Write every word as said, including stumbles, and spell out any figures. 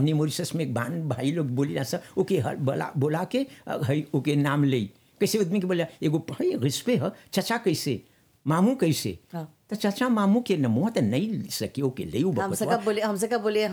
हमने मॉरिशस में एक बहन भाई लोग बोली ऐसा ओके हर बोला बोला के अ, हई ओके नाम ले कैसे आदमी के बोला एगो भाई रिश्ते है चाचा कैसे मामू कैसे हाँ। तो चाचा मामू के नमो तो नहीं सकी ओके ले हमसे कब बोले हमसे कब बोले